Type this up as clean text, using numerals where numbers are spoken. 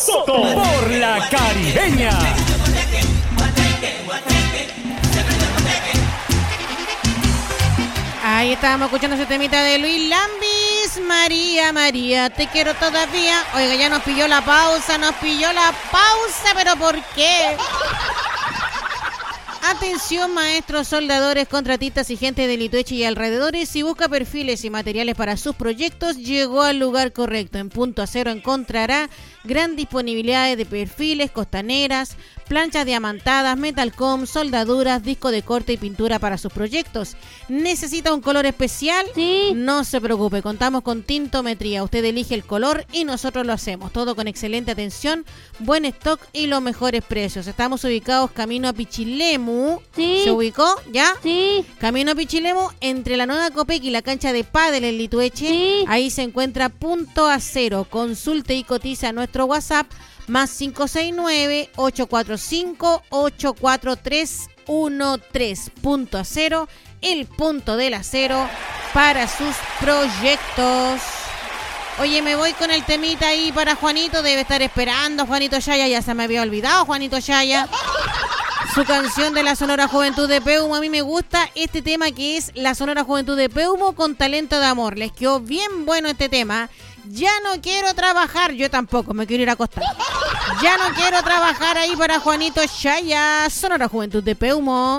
Soto por la Caribeña. Ahí estábamos escuchando ese temita de Luis Lambis. María, María, te quiero todavía. Oiga, ya nos pilló la pausa, pero ¿por qué? Atención, maestros, soldadores, contratistas y gente de Litueche y alrededores. Si busca perfiles y materiales para sus proyectos, llegó al lugar correcto. En Punto Acero encontrará gran disponibilidad de perfiles, costaneras, planchas diamantadas, metalcom, soldaduras, disco de corte y pintura para sus proyectos. ¿Necesita un color especial? Sí. No se preocupe, contamos con tintometría. Usted elige el color y nosotros lo hacemos. Todo con excelente atención, buen stock y los mejores precios. Estamos ubicados camino a Pichilemu. Sí. ¿Se ubicó? ¿Ya? Sí. Camino a Pichilemu, entre la Nueva Copec y la cancha de pádel en Litueche. Sí. Ahí se encuentra Punto Acero. Consulte y cotiza a nuestro WhatsApp más 569-845-84313. Punto Acero, el punto del acero para sus proyectos. Oye, me voy con el temita ahí para Juanito. Debe estar esperando Juanito Yaya. Ya se me había olvidado Juanito Yaya. Su canción de la Sonora Juventud de Peumo. A mí me gusta este tema que es la Sonora Juventud de Peumo con Talento de Amor. Les quedó bien bueno este tema. Ya no quiero trabajar. Yo tampoco, me quiero ir a acostar. Ya no quiero trabajar ahí para Juanito Yaya. Sonora Juventud de Peumo.